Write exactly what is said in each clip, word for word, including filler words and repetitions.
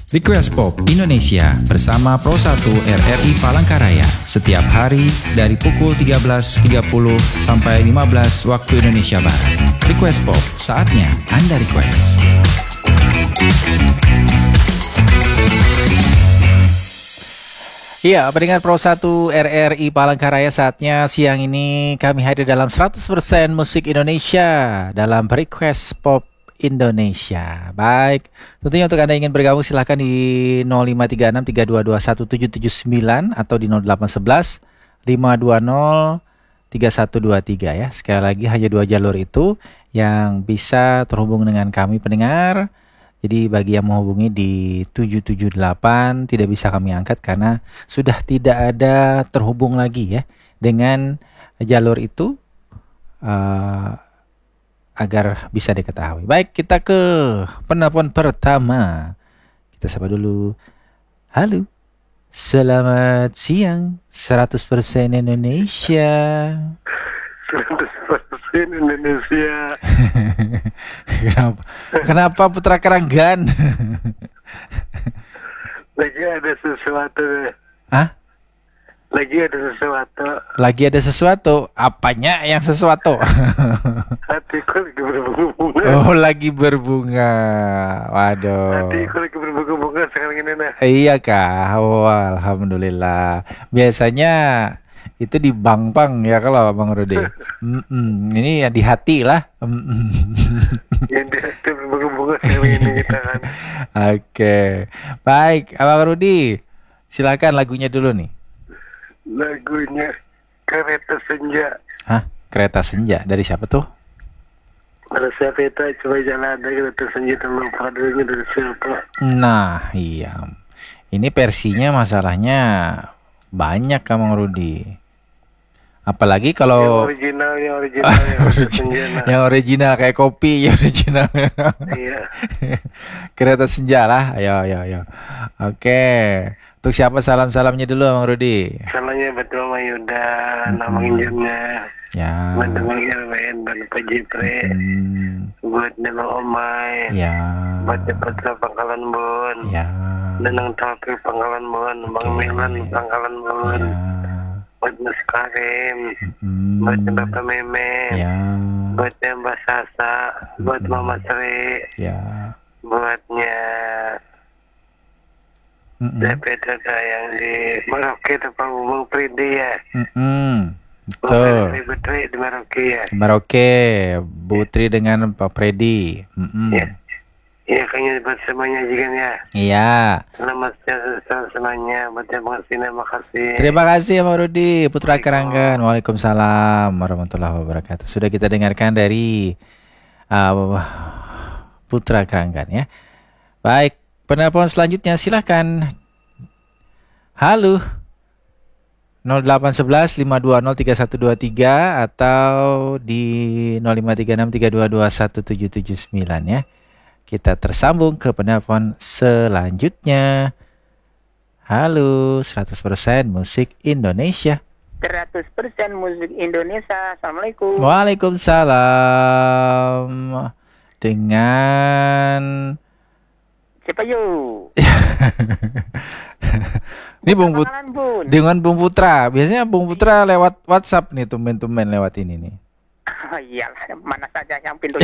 Request Pop Indonesia bersama Pro satu R R I Palangkaraya setiap hari dari pukul tiga belas tiga puluh sampai lima belas waktu Indonesia Barat. Request Pop, saatnya Anda request. Iya, pendengar Pro satu R R I Palangkaraya, saatnya siang ini kami hadir dalam seratus persen musik Indonesia dalam Request Pop Indonesia. Baik, tentunya untuk Anda ingin bergabung silahkan di nol lima tiga enam tiga dua dua satu tujuh tujuh sembilan atau di nol delapan satu satu lima dua nol tiga satu dua tiga ya. Sekali lagi hanya dua jalur itu yang bisa terhubung dengan kami pendengar. Jadi bagi yang menghubungi di tujuh tujuh delapan tidak bisa kami angkat karena sudah tidak ada terhubung lagi ya dengan jalur itu. Uh, agar bisa diketahui. Baik, kita ke penelpon pertama. Kita sapa dulu. Halo. Selamat siang. seratus persen Indonesia. seratus persen Indonesia. Kenapa? Kenapa Putra Keranggan? Lagi ada sesuatu deh. Hah? Lagi ada sesuatu. Lagi ada sesuatu. Apanya yang sesuatu? Hatiku lagi berbunga-bunga. Oh, lagi berbunga. Waduh. Hatiku lagi berbunga-bunga sekarang ini nah. Iya kah? Oh, alhamdulillah. Biasanya itu di bang-bang ya kalau Bang Rudi. Mm-mm. Ini ya di hati lah. Yang di hati berbunga-bunga sekarang ini kita kan. Oke. Baik, Abang Rudi. Silakan lagunya dulu nih. Lagunya Kereta Senja. Hah? Kereta Senja dari siapa tuh? Ada siapa itu? Coba jalan ada Kereta Senja terlupa dulunya dari siapa? Nah, iya. Ini versinya masalahnya banyak Bang Rudi. Apalagi kalau yang original, yang original, yang original, yang original kayak kopi, yang original. Iya. Kereta Senja lah. Ayo, ayo, ayo. Oke. Untuk siapa salam-salamnya dulu Bang Rudi? Salamnya betul Mas Yuda, Mm-hmm. nama injilnya. Ya. Teman-teman Irwen dan Pak Jipre. Hmm. Buat Nelo Omai. Ya. Buat Petra Pangkalan Bun. Ya. Nenang Taufik Pangkalan Bun. Bang Oke. Milan Pangkalan Bun. Ya. Buat Mas Karim. Hmm. Buat Bapak Meme. Ya. Buat Mbak Sasa. Buat Mama Sri. Ya. Buatnya Mm-mm. Dapat yang di Merauke tempat Bung Pridi ya. Mm-mm. Betul. Betul. Putri di Merauke ya. Merauke, Bu Tri dengan Pak Freddy. Mm-mm. Ya. Iya kayaknya buat semuanya juga ya. Iya. Selamat siang semuanya. Buat yang mengerti, terima kasih. Terima kasih Bang Rudi, Putra Keranggan. Waalaikumsalam warahmatullahi wabarakatuh. Sudah kita dengarkan dari uh, Putra Keranggan ya. Baik, penelpon selanjutnya silakan. Halo. nol delapan satu satu lima dua nol tiga satu dua tiga atau di nol lima tiga enam tiga dua dua satu tujuh tujuh sembilan ya. Kita tersambung ke penelpon selanjutnya. Halo, seratus persen musik Indonesia. seratus persen musik Indonesia. Assalamualaikum. Waalaikumsalam. Dengan Siapa yuk? ini Bung Put Pangkalan Bun. dengan Bung Putra. Biasanya Bung Putra lewat WhatsApp nih, tumben-tumben lewat ini nih. Oh, iyalah, mana saja yang pintunya.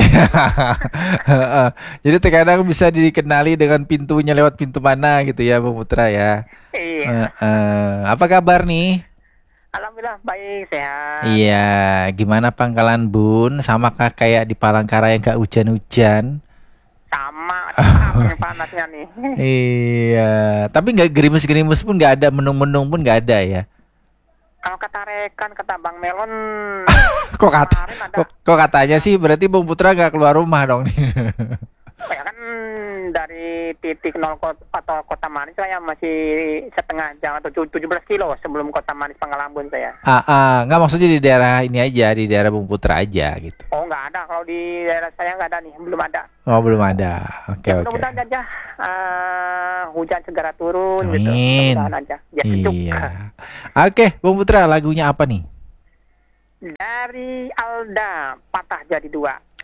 Jadi terkadang bisa dikenali dengan pintunya lewat pintu mana gitu ya Bung Putra ya. Iya. Uh, uh, apa kabar nih? Alhamdulillah baik, sehat. Iya, gimana Pangkalan Bun? Samakah kayak di Palangkaraya nggak hujan-hujan? Sama, sama yang panasnya nih. Iya, tapi nggak gerimis-gerimis pun nggak ada, mendung-mendung pun nggak ada ya. Kalau kata rekan, kata Bang Melon, Kok kata, kemarin ada, kok, kok katanya sih berarti Bung Putra nggak keluar rumah dong nih. ya kan dari titik nol kota, atau kota Manis saya masih setengah jam atau tujuh belas kilo sebelum kota Manis Pangkalan Bun saya. Ah, ah, nggak maksudnya di daerah ini aja, di daerah Bung Putra aja gitu. Oh nggak ada, kalau di daerah saya nggak ada nih, belum ada. Oh belum ada, oke Ya, oke. mudah-mudahan aja uh, hujan segera turun gitu. Amin. Mudah-mudahan aja. Ya, sejuk. Iya. Oke, Bung Putra lagunya apa nih? Dari Alda, Patah Jadi Dua.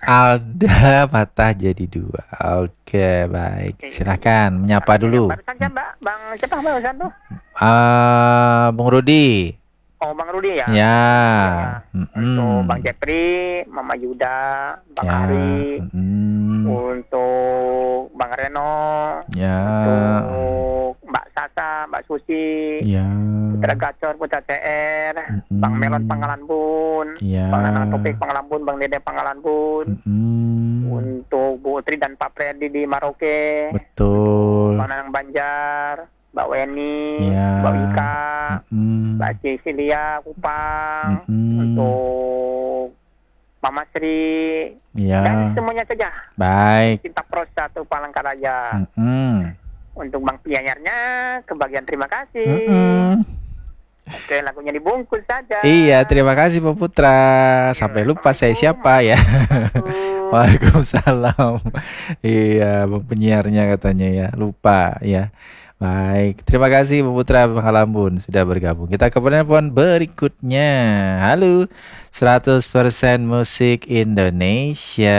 Alda patah jadi dua. Oke, baik. Silakan menyapa dulu. Barusan siapa, Mbak? Bang siapa barusan tuh? Ah, Bung Rudi. Oh, Bang Rudi ya? Ya. Untuk Mm-mm. Bang Jepri, Mama Yuda, Bang Ya. Ari, Mm-mm. untuk Bang Reno, Ya. untuk Mbak Sasa, Mbak Susi, Ya. Putra Gacor, Putra C R, Mm-mm. Bang Melon Panggalan Bun, Ya. Bang Nanang Topik Panggalan Bun, Bang Dede Panggalan Bun, Mm-mm. untuk Bu Utri dan Pak Freddy di Maroke, Betul. Bang Nanang Banjar, Mbak Weni, Ya. Mbak Wika, Mm-mm. Mbak Cecilia Kupang, Mm-mm. untuk Mama Sri, Ya. dan semuanya saja. Baik. Cinta Pros satu Palangkaraya. Mm-mm. Untuk Bang Pianyarnya, kebagian terima kasih. Mm-mm. Oke, lagunya dibungkus saja. Iya, terima kasih Pak Putra. Sampai lupa saya siapa ya. Waalaikumsalam. Iya, Bang penyiarnya katanya ya. Lupa ya. Baik, terima kasih Pak Putra Pangkalambun sudah bergabung. Kita ke penelpon berikutnya. Halo, seratus persen Musik Indonesia.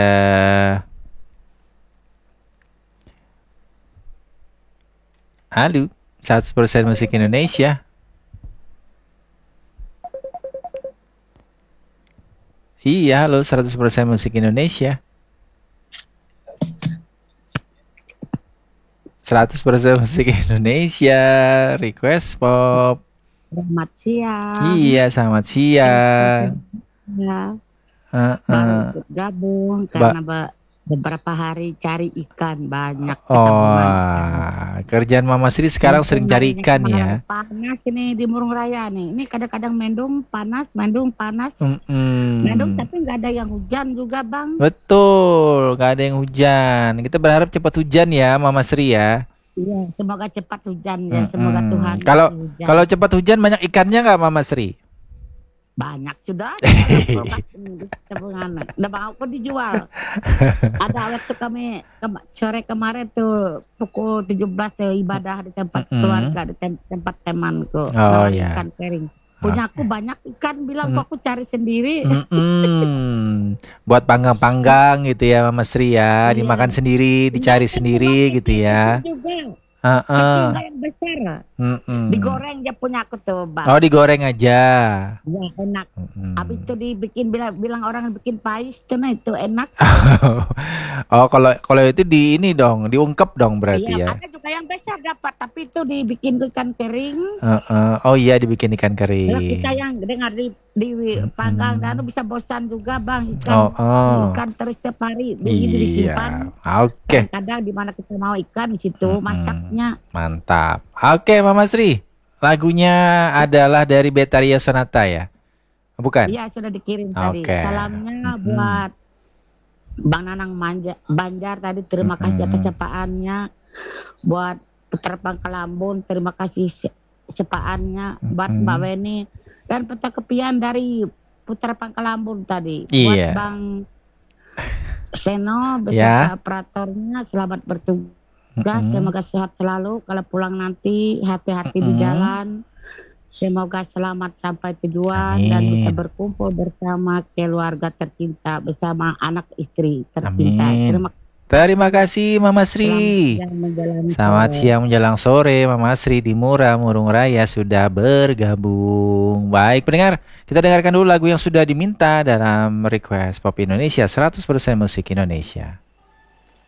Halo, seratus persen Musik Indonesia. Iya, halo, seratus persen Musik Indonesia. seratus persen Musik Indonesia, request pop. Selamat siang. Iya, selamat siang. Ya, Uh, baru uh. ikut gabung karena be- beberapa hari cari ikan banyak Oh, ketabungan ikan. kerjaan Mama Sri sekarang sering cari ikan ya. Panas ini di Murung Raya nih. Ini kadang-kadang mendung panas, mendung panas, Mm-mm. mendung tapi nggak ada yang hujan juga bang. Betul, gak ada yang hujan. Kita berharap cepat hujan ya, Mama Sri ya. Iya, semoga cepat hujan ya. Semoga Mm-mm. Tuhan Kalau kasih hujan. kalau cepat hujan banyak ikannya nggak, Mama Sri? Banyak sudah. Tabungan. Udah bang aku dijual. Ada waktu kami kema- sore kemarin tuh pukul tujuh belas tuh ibadah di tempat Mm-mm. keluarga di tem- tempat temanku. Oh, Nawarin ya. ikan kering. Punya aku banyak ikan bilang kok aku cari sendiri. Mm-mm. Buat panggang-panggang gitu ya, Mama Sri ya. Iya. Dimakan sendiri, dicari sendiri gitu ya. Juga. Heeh. Kecil nggak yang besar. Mm-mm. Digoreng dia punya aku tuh bang. Oh, digoreng aja. Ya enak. Mm-mm. Habis itu dibikin bilang, bilang orang bikin pais tuh nah itu enak. Oh, kalau kalau itu di ini dong, diungkep dong berarti Iya, ya. ada juga yang besar dapat tapi itu dibikin ikan kering. Heeh. Oh iya, dibikin ikan Kalau kering. kita yang dengar di di panggang dan bisa bosan juga bang ikan Oh, oh. ikan terus setiap hari begitu disimpan. Iya. Oke, Kadang di mana kita mau ikan di situ Mm-mm. masaknya. mantap. Oke, Mama Sri. Lagunya adalah dari Betaria Sonata ya? Bukan? Iya sudah dikirim tadi. Oke. Salamnya Mm-mm. buat Bang Nanang Manja, Banjar tadi terima kasih atas Mm-mm. sepaannya. Buat Putra Pangkalambun terima kasih se- sepaannya. Buat Mm-mm. Mbak Weni dan peta kepian dari Putra Pangkalambun tadi. Iya. Buat Bang Seno Ya. beserta operatornya selamat bertugas. Mm-mm. Semoga sehat selalu. Kalau pulang nanti hati-hati di Mm-mm. jalan. Semoga selamat sampai tujuan dan Amin. bisa berkumpul bersama keluarga tercinta bersama anak istri tercinta. Amin. Terima kasih. Terima kasih Mama Sri. Selamat siang menjalani Selamat sore. siang menjelang sore, Mama Sri di Mura, Murung Raya sudah bergabung. Baik pendengar, kita dengarkan dulu lagu yang sudah diminta dalam request Pop Indonesia seratus persen Musik Indonesia.